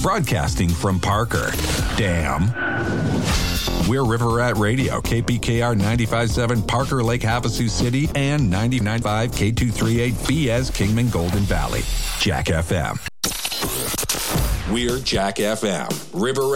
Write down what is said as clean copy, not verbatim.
broadcasting from Parker. Damn. We're River Rat Radio, KPKR 95.7 Parker Lake Havasu City and 99.5 K238 BS Kingman Golden Valley. Jack FM. We're Jack FM. River